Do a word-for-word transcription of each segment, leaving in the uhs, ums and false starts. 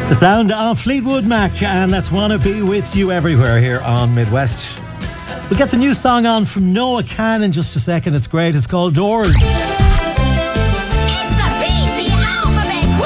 The sound of Fleetwood Mac, and that's Wanna Be With You Everywhere here on Midwest. We'll get the new song on from Noah Kahan in just a second. It's great. It's called Doors. It's the Beat the Alphabet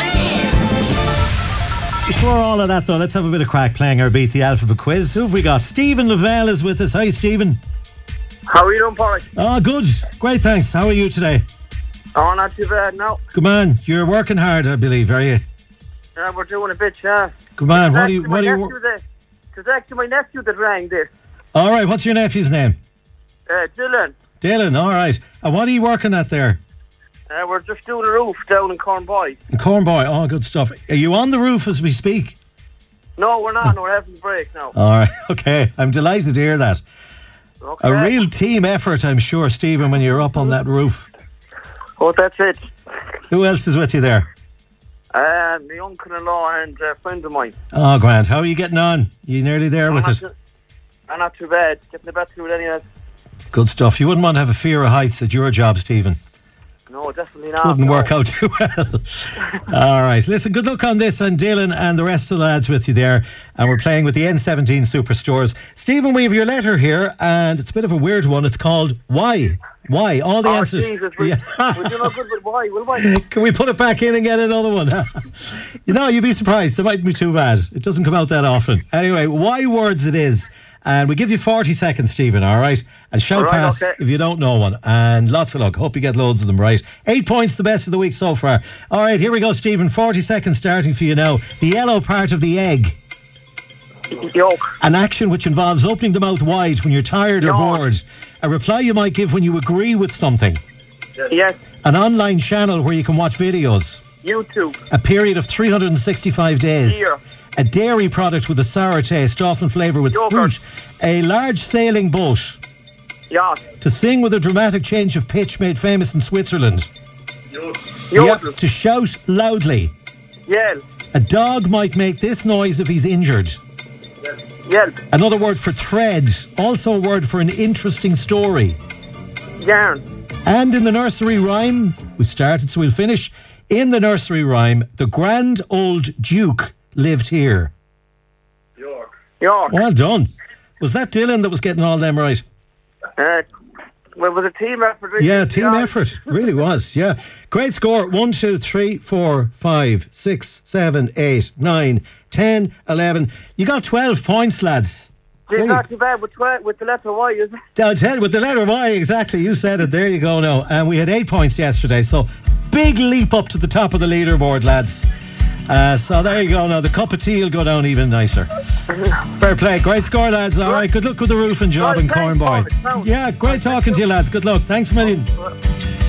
Quiz. Before all of that, though, let's have a bit of crack playing our Beat the Alphabet Quiz. Who have we got? Stephen Lavelle is with us. Hi, Stephen. How are you doing, Porrick? Oh, good. Great, thanks. How are you today? Oh, not too bad, no. Good man. You're working hard, I believe, are you? Yeah, we're doing a bit, yeah. Good man. What do you... It's What do you... actually, that, it's actually my nephew that rang this. All right, what's your nephew's name? Uh, Dylan. Dylan, all right. And what are you working at there? Uh, we're just doing a roof down in Cornboy. In Cornboy, oh, good stuff. Are you on the roof as we speak? No, we're not. No, we're having a break now. All right, okay. I'm delighted to hear that. Okay. A real team effort, I'm sure, Stephen, when you're up on that roof. Oh, that's it. Who else is with you there? Uh, my uncle-in-law and a friend of mine. Oh, Grant, how are you getting on? You nearly there I'm with not it? Too, I'm not too bad. Getting the best through it anyway. Good stuff. You wouldn't want to have a fear of heights at your job, Stephen. No, definitely not. Wouldn't no. work out too well. All right. Listen, good luck on this, and Dylan and the rest of the lads with you there. And we're playing with the N seventeen Superstores. Stephen, we have your letter here, and it's a bit of a weird one. It's called Why? Why? All the Oh, answers. Jesus. We, Yeah. we're doing no good with why, will we? Can we put it back in and get another one? You know, you'd be surprised. It mightn't be too bad. It doesn't come out that often. Anyway, why words it is. And we give you forty seconds, Stephen, all right? And shout Right, pass okay. if you don't know one. And lots of luck. Hope you get loads of them right. Eight points, the best of the week so far. All right, here we go, Stephen. forty seconds starting for you now. The yellow part of the egg. Yolk. An action which involves opening the mouth wide when you're tired or Yawn. bored. A reply you might give when you agree with something. Yes. An online channel where you can watch videos. YouTube. A period of three hundred sixty-five days. Year. A dairy product with a sour taste, often flavoured with Yogurt. fruit. A large sailing boat. Yacht. To sing with a dramatic change of pitch made famous in Switzerland. Yodel. Yep, to shout loudly. Yell. A dog might make this noise if he's injured. Yelp. Another word for thread. Also a word for an interesting story. Yarn. And in the nursery rhyme, we started so we'll finish. In the nursery rhyme, the grand old duke lived here. York. York. Well done. Was that Dylan that was getting all them right? Uh, well, it was a team effort. really. Yeah, team effort. Really was, yeah. Great score. One, two, three, four, five, six, seven, eight, nine, ten, eleven. You got twelve points, lads. It's not too bad with, tw- with the letter Y, is it? I'll tell you, with the letter Y, exactly. You said it. There you go now. And we had eight points yesterday, so big leap up to the top of the leaderboard, lads. Uh, so there you go now. The cup of tea will go down even nicer. Fair play. Great score, lads. All right. Good luck with the roofing job Right, in thanks, Cornboy. Paul. Thanks. Yeah, great talking to you, lads. Good luck. Thanks a million.